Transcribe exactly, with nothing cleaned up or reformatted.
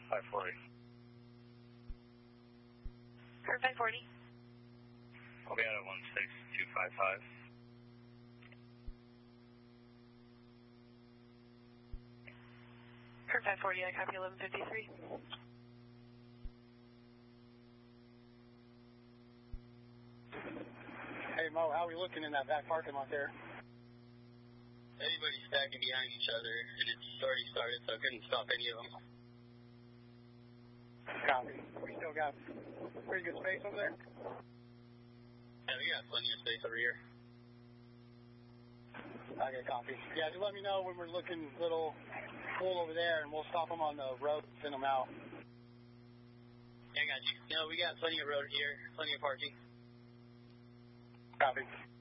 five forty. Curve five forty. I'll be out at one six two five five. Curve five forty, I copy eleven fifty-three. Hey Mo, how are we looking in that back parking lot there? Everybody's stacking behind each other, and it's already started, so I couldn't stop any of them. Copy. We still got pretty good space over there? Yeah, we got plenty of space over here. Okay, copy. Yeah, just let me know when we're looking a little full over there, and we'll stop them on the road and send them out. Yeah, I got you. No, we got plenty of road here, plenty of parking. Copy.